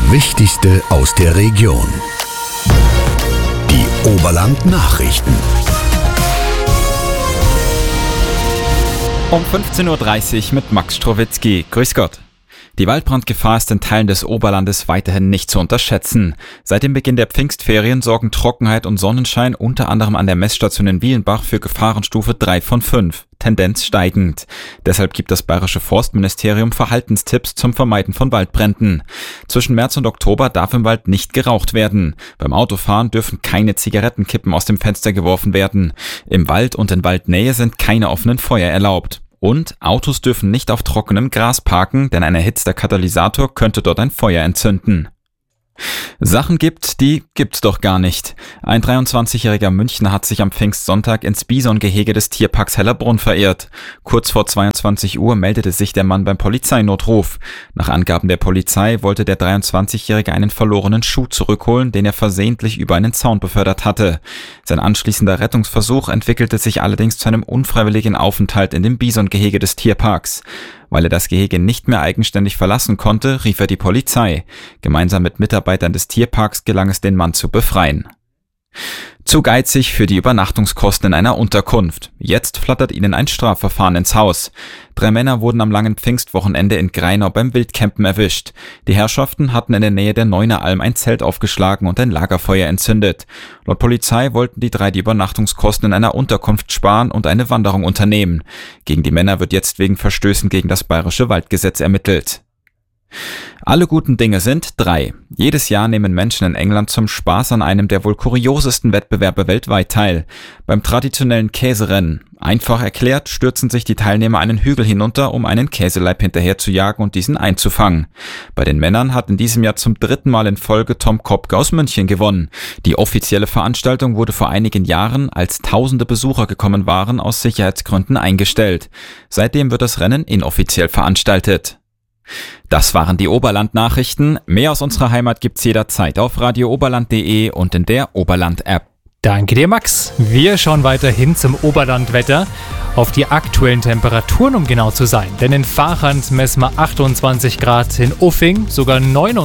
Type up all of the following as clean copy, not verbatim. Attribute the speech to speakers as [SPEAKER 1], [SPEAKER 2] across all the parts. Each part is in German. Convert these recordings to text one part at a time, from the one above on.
[SPEAKER 1] Wichtigste aus der Region. Die Oberland-Nachrichten.
[SPEAKER 2] Um 15.30 Uhr mit Max Strowitzki. Grüß Gott. Die Waldbrandgefahr ist in Teilen des Oberlandes weiterhin nicht zu unterschätzen. Seit dem Beginn der Pfingstferien sorgen Trockenheit und Sonnenschein unter anderem an der Messstation in Wielenbach für Gefahrenstufe 3 von 5, Tendenz steigend. Deshalb gibt das Bayerische Forstministerium Verhaltenstipps zum Vermeiden von Waldbränden. Zwischen März und Oktober darf im Wald nicht geraucht werden. Beim Autofahren dürfen keine Zigarettenkippen aus dem Fenster geworfen werden. Im Wald und in Waldnähe sind keine offenen Feuer erlaubt. Und Autos dürfen nicht auf trockenem Gras parken, denn ein erhitzter Katalysator könnte dort ein Feuer entzünden. Sachen die gibt's doch gar nicht. Ein 23-jähriger Münchner hat sich am Pfingstsonntag ins Bisongehege des Tierparks Hellerbrunn verirrt. Kurz vor 22 Uhr meldete sich der Mann beim Polizeinotruf. Nach Angaben der Polizei wollte der 23-jährige einen verlorenen Schuh zurückholen, den er versehentlich über einen Zaun befördert hatte. Sein anschließender Rettungsversuch entwickelte sich allerdings zu einem unfreiwilligen Aufenthalt in dem Bisongehege des Tierparks. Weil er das Gehege nicht mehr eigenständig verlassen konnte, rief er die Polizei. Gemeinsam mit Mitarbeitern des Tierparks gelang es, den Mann zu befreien. Zu geizig für die Übernachtungskosten in einer Unterkunft. Jetzt flattert ihnen ein Strafverfahren ins Haus. 3 Männer wurden am langen Pfingstwochenende in Greinau beim Wildcampen erwischt. Die Herrschaften hatten in der Nähe der Neuneralm ein Zelt aufgeschlagen und ein Lagerfeuer entzündet. Laut Polizei wollten die 3 die Übernachtungskosten in einer Unterkunft sparen und eine Wanderung unternehmen. Gegen die Männer wird jetzt wegen Verstößen gegen das Bayerische Waldgesetz ermittelt. Alle guten Dinge sind 3. Jedes Jahr nehmen Menschen in England zum Spaß an einem der wohl kuriosesten Wettbewerbe weltweit teil. Beim traditionellen Käserennen. Einfach erklärt, stürzen sich die Teilnehmer einen Hügel hinunter, um einen Käseleib hinterher zu jagen und diesen einzufangen. Bei den Männern hat in diesem Jahr zum 3. Mal in Folge Tom Kopke aus München gewonnen. Die offizielle Veranstaltung wurde vor einigen Jahren, als tausende Besucher gekommen waren, aus Sicherheitsgründen eingestellt. Seitdem wird das Rennen inoffiziell veranstaltet. Das waren die Oberland-Nachrichten. Mehr aus unserer Heimat gibt's jederzeit auf radiooberland.de und in der Oberland-App.
[SPEAKER 3] Danke dir, Max. Wir schauen weiterhin zum Oberlandwetter, auf die aktuellen Temperaturen, um genau zu sein. Denn in Vachand messen wir 28 Grad, in Uffing sogar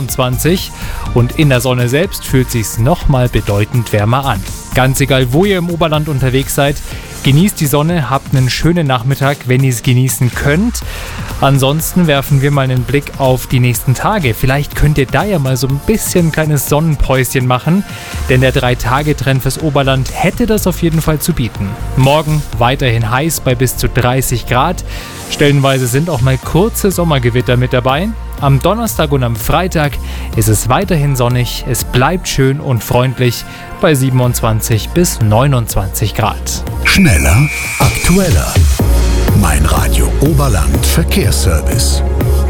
[SPEAKER 3] 29 und in der Sonne selbst fühlt sich's nochmal bedeutend wärmer an. Ganz egal, wo ihr im Oberland unterwegs seid, genießt die Sonne, habt einen schönen Nachmittag, wenn ihr es genießen könnt. Ansonsten werfen wir mal einen Blick auf die nächsten Tage. Vielleicht könnt ihr da ja mal so ein bisschen ein kleines Sonnenpäuschen machen, denn der 3-Tage-Trend fürs Oberland hätte das auf jeden Fall zu bieten. Morgen weiterhin heiß bei bis zu 30 Grad. Stellenweise sind auch mal kurze Sommergewitter mit dabei. Am Donnerstag und am Freitag ist es weiterhin sonnig, es bleibt schön und freundlich bei 27 bis 29 Grad.
[SPEAKER 1] Schneller, aktueller. Mein Radio Oberland Verkehrsservice.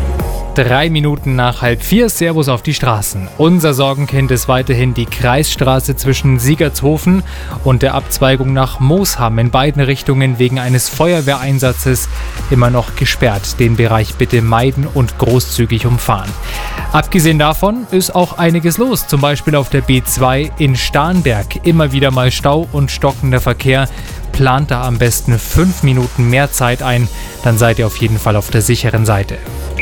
[SPEAKER 3] 3 Minuten nach 3:30, Servus auf die Straßen. Unser Sorgenkind ist weiterhin die Kreisstraße zwischen Siegertshofen und der Abzweigung nach Moosham in beiden Richtungen wegen eines Feuerwehreinsatzes immer noch gesperrt. Den Bereich bitte meiden und großzügig umfahren. Abgesehen davon ist auch einiges los, zum Beispiel auf der B2 in Starnberg. Immer wieder mal Stau und stockender Verkehr. Plant da am besten 5 Minuten mehr Zeit ein, dann seid ihr auf jeden Fall auf der sicheren Seite.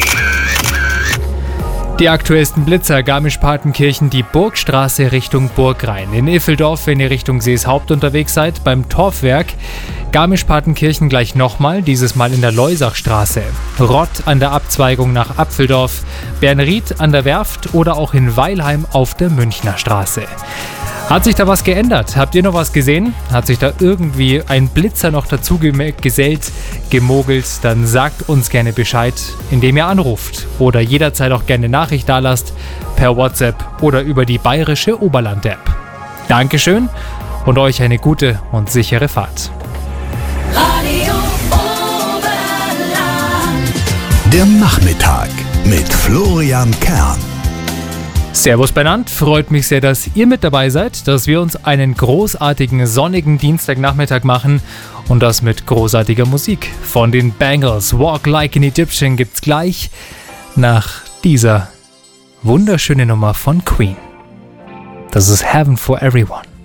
[SPEAKER 3] Die aktuellsten Blitzer: Garmisch-Partenkirchen, die Burgstraße Richtung Burgrhein. In Iffeldorf, wenn ihr Richtung Seeshaupt unterwegs seid, beim Torfwerk. Garmisch-Partenkirchen gleich nochmal, dieses Mal in der Leusachstraße. Rott an der Abzweigung nach Apfeldorf. Bernried an der Werft oder auch in Weilheim auf der Münchner Straße. Hat sich da was geändert? Habt ihr noch was gesehen? Hat sich da irgendwie ein Blitzer noch dazu gesellt, gemogelt? Dann sagt uns gerne Bescheid, indem ihr anruft oder jederzeit auch gerne Nachricht dalasst per WhatsApp oder über die bayerische Oberland-App. Dankeschön und euch eine gute und sichere Fahrt.
[SPEAKER 4] Radio Oberland.
[SPEAKER 1] Der Nachmittag mit Florian Kern.
[SPEAKER 3] Servus benannt, freut mich sehr, dass ihr mit dabei seid, dass wir uns einen großartigen sonnigen Dienstagnachmittag machen und das mit großartiger Musik. Von den Bangles, Walk Like an Egyptian gibt's gleich nach dieser wunderschönen Nummer von Queen. Das ist Heaven for Everyone.